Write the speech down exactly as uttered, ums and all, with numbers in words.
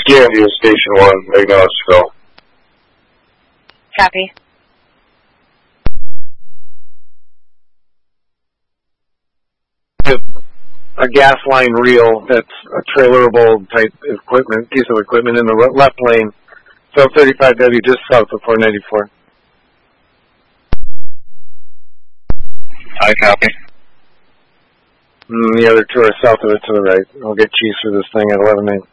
Scandia, Station one, Agnosticville. Copy. A gas line reel that's a trailerable type equipment, piece of equipment in the left lane. So thirty-five W just south of four ninety-four. I copy. Mm, the other two are south of it to the right. I'll get cheese for this thing at eleven nine.